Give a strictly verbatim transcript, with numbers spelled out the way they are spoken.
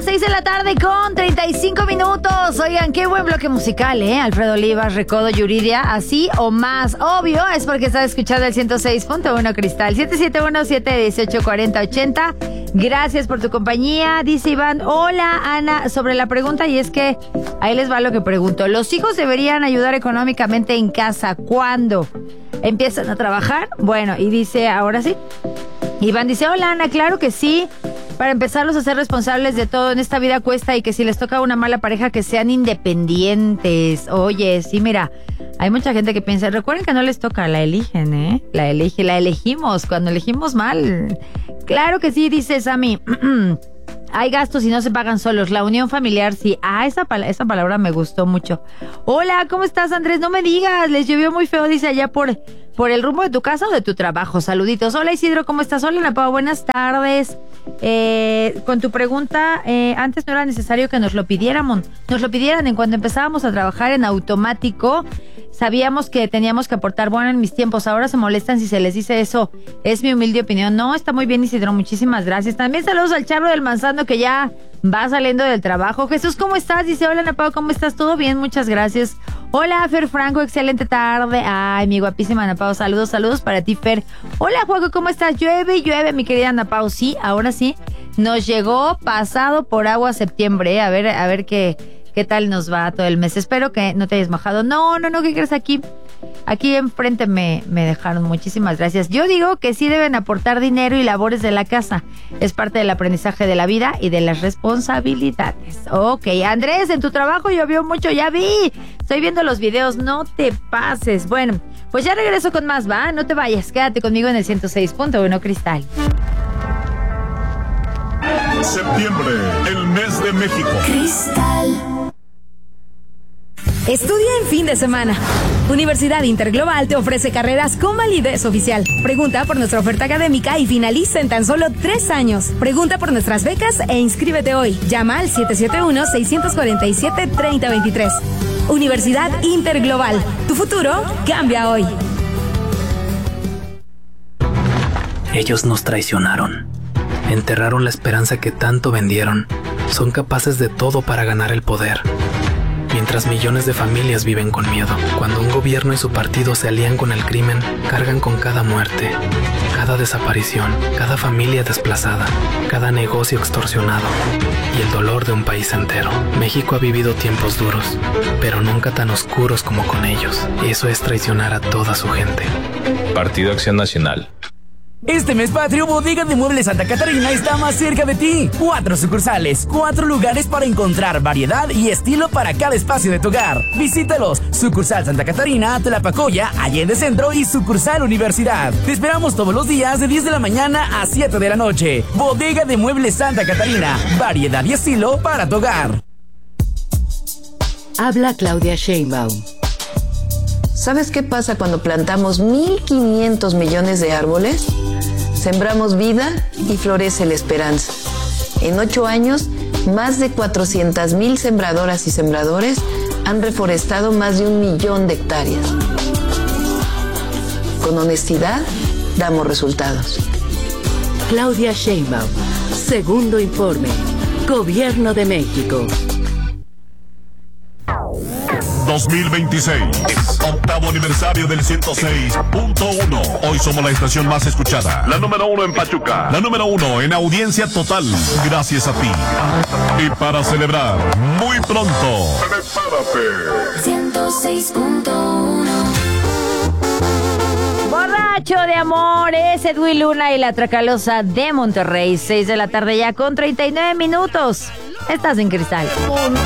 las seis de la tarde con treinta y cinco minutos. Oigan, qué buen bloque musical, ¿eh? Alfredo Olivas, Recodo, Yuridia, así o más. Obvio, es porque estás escuchando el ciento seis punto uno Cristal. siete siete uno, siete uno ocho, cuatro cero ocho cero. Gracias por tu compañía. Dice Iván, hola Ana, sobre la pregunta, y es que ahí les va lo que pregunto. ¿Los hijos deberían ayudar económicamente en casa cuando empiezan a trabajar? Bueno, y dice, ahora sí. Iván dice, hola Ana, claro que sí. Para empezarlos a ser responsables de todo en esta vida cuesta, y que si les toca una mala pareja que sean independientes. Oye, sí, mira, hay mucha gente que piensa, recuerden que no les toca, la eligen, ¿eh? La elige, la elegimos cuando elegimos mal. Claro que sí, dice Sammy. Hay gastos y no se pagan solos. La unión familiar, sí. Ah, esa, pal- esa palabra me gustó mucho. Hola, ¿cómo estás, Andrés? No me digas, les llovió muy feo, dice allá por, por el rumbo de tu casa o de tu trabajo. Saluditos. Hola, Isidro, ¿cómo estás? Hola, Ana Pao, buenas tardes. Eh, con tu pregunta, eh, antes no era necesario que nos lo pidiéramos. Nos lo pidieran en cuando empezábamos a trabajar en automático. Sabíamos que teníamos que aportar. Bueno, en mis tiempos, ahora se molestan si se les dice eso. Es mi humilde opinión. No, está muy bien, Isidro, muchísimas gracias. También saludos al Charro del Manzano, que ya va saliendo del trabajo. Jesús, ¿cómo estás? Dice, hola, Ana Pao, ¿cómo estás? ¿Todo bien? Muchas gracias. Hola, Fer Franco, excelente tarde. Ay, mi guapísima Ana Pao, saludos, saludos para ti, Fer. Hola, Juego, ¿cómo estás? Llueve y llueve, mi querida Ana Pao. Sí, ahora sí, nos llegó pasado por agua septiembre, ¿eh? A ver, a ver qué... ¿Qué tal nos va todo el mes? Espero que no te hayas mojado. No, no, no, ¿qué crees? Aquí, aquí enfrente me, me dejaron. Muchísimas gracias. Yo digo que sí deben aportar dinero y labores de la casa. Es parte del aprendizaje de la vida y de las responsabilidades. Ok, Andrés, en tu trabajo llovió mucho, ya vi. Estoy viendo los videos, no te pases. Bueno, pues ya regreso con más, ¿va? No te vayas, quédate conmigo en el ciento seis punto uno Cristal. Septiembre, el mes de México. Cristal. Estudia en fin de semana. Universidad Interglobal te ofrece carreras con validez oficial. Pregunta por nuestra oferta académica y finaliza en tan solo tres años. Pregunta por nuestras becas e inscríbete hoy. Llama al siete siete uno, seis cuatro siete, tres cero dos tres. Universidad Interglobal. Tu futuro cambia hoy. Ellos nos traicionaron. Enterraron la esperanza que tanto vendieron. Son capaces de todo para ganar el poder. Mientras millones de familias viven con miedo. Cuando un gobierno y su partido se alían con el crimen, cargan con cada muerte, cada desaparición, cada familia desplazada, cada negocio extorsionado y el dolor de un país entero. México ha vivido tiempos duros, pero nunca tan oscuros como con ellos. Eso es traicionar a toda su gente. Partido Acción Nacional. Este mes patrio, Bodega de Muebles Santa Catarina está más cerca de ti. Cuatro sucursales, cuatro lugares para encontrar variedad y estilo para cada espacio de tu hogar. Visítalos. Sucursal Santa Catarina, Tlapacoya, Allende Centro y sucursal Universidad. Te esperamos todos los días de diez de la mañana a siete de la noche. Bodega de Muebles Santa Catarina. Variedad y estilo para tu hogar. Habla Claudia Sheinbaum. ¿Sabes qué pasa cuando plantamos mil quinientos millones de árboles? Sembramos vida y florece la esperanza. En ocho años, más de cuatrocientas mil sembradoras y sembradores han reforestado más de un millón de hectáreas. Con honestidad, damos resultados. Claudia Sheinbaum. Segundo informe. Gobierno de México. dos mil veintiséis, octavo aniversario del ciento seis punto uno. Hoy somos la estación más escuchada, la número uno en Pachuca, la número uno en audiencia total, gracias a ti. Y para celebrar, muy pronto, prepárate. ciento seis punto uno. Borracho de amor es Edwin Luna y la Tracalosa de Monterrey. seis de la tarde ya con treinta y nueve minutos. Estás en Cristal.